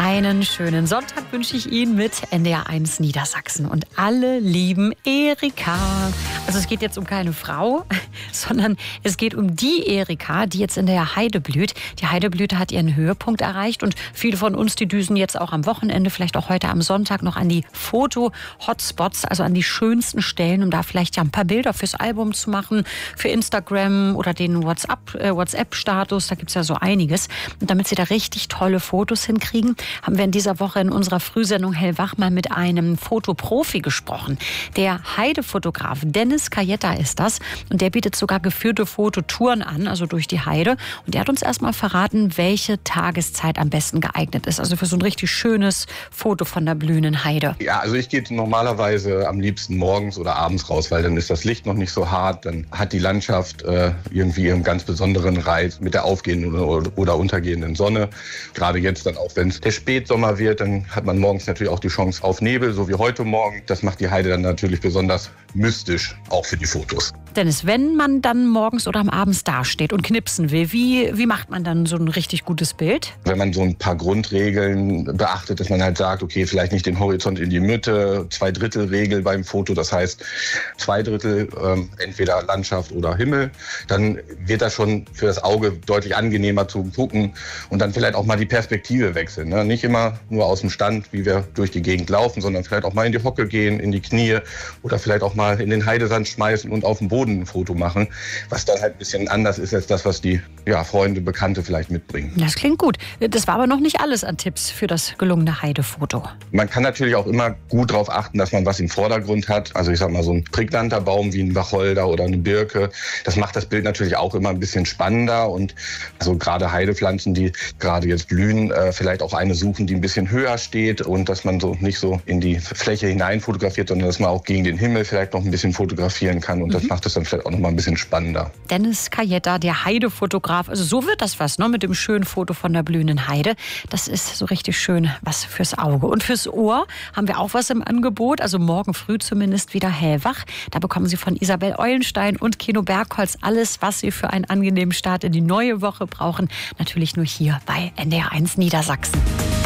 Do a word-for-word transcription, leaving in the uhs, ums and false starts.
Einen schönen Sonntag wünsche ich Ihnen mit N D R eins Niedersachsen. Und alle lieben Erika. Also es geht jetzt um keine Frau, sondern es geht um die Erika, die jetzt in der Heide blüht. Die Heideblüte hat ihren Höhepunkt erreicht und viele von uns, die düsen jetzt auch am Wochenende, vielleicht auch heute am Sonntag noch an die Foto-Hotspots, also an die schönsten Stellen, um da vielleicht ja ein paar Bilder fürs Album zu machen, für Instagram oder den WhatsApp, äh, WhatsApp-Status. Da gibt es ja so einiges. Und damit Sie da richtig tolle Fotos hinkriegen, haben wir in dieser Woche in unserer Frühsendung Hellwach mal mit einem Fotoprofi gesprochen. Der Heidefotograf Dennis Kajeta ist das. Und der bietet sogar geführte Fototouren an, also durch die Heide. Und er hat uns erstmal verraten, welche Tageszeit am besten geeignet ist. Also für so ein richtig schönes Foto von der blühenden Heide. Ja, also ich gehe normalerweise am liebsten morgens oder abends raus, weil dann ist das Licht noch nicht so hart. Dann hat die Landschaft äh, irgendwie ihren ganz besonderen Reiz mit der aufgehenden oder, oder untergehenden Sonne. Gerade jetzt dann auch, wenn es der Spätsommer wird, dann hat man morgens natürlich auch die Chance auf Nebel, so wie heute Morgen. Das macht die Heide dann natürlich besonders mystisch, auch für die Fotos. Dennis, wenn man dann morgens oder am Abend dasteht und knipsen will, wie, wie macht man dann so ein richtig gutes Bild? Wenn man so ein paar Grundregeln beachtet, dass man halt sagt, okay, vielleicht nicht den Horizont in die Mitte, Zwei-Drittel-Regel beim Foto, das heißt zwei Drittel ähm, entweder Landschaft oder Himmel, dann wird das schon für das Auge deutlich angenehmer zu gucken und dann vielleicht auch mal die Perspektive wechseln. Ne? Nicht immer nur aus dem Stand, wie wir durch die Gegend laufen, sondern vielleicht auch mal in die Hocke gehen, in die Knie oder vielleicht auch mal in den Heidesand schmeißen und auf dem Boden ein Foto machen, was dann halt ein bisschen anders ist als das, was die ja, Freunde, Bekannte vielleicht mitbringen. Das klingt gut. Das war aber noch nicht alles an Tipps für das gelungene Heidefoto. Man kann natürlich auch immer gut darauf achten, dass man was im Vordergrund hat. Also ich sag mal, so ein prägnanter Baum wie ein Wacholder oder eine Birke, das macht das Bild natürlich auch immer ein bisschen spannender und also gerade Heidepflanzen, die gerade jetzt blühen, äh, vielleicht auch eine suchen, die ein bisschen höher steht und dass man so nicht so in die Fläche hinein fotografiert, sondern dass man auch gegen den Himmel vielleicht noch ein bisschen fotografieren kann und mhm. das macht es dann vielleicht auch noch mal ein bisschen spannender. Dennis Kajeta, der Heidefotograf. Also so wird das was, ne? Mit dem schönen Foto von der blühenden Heide. Das ist so richtig schön was fürs Auge. Und fürs Ohr haben wir auch was im Angebot. Also morgen früh zumindest wieder Hellwach. Da bekommen Sie von Isabel Eulenstein und Kino Bergholz alles, was Sie für einen angenehmen Start in die neue Woche brauchen. Natürlich nur hier bei N D R eins Niedersachsen.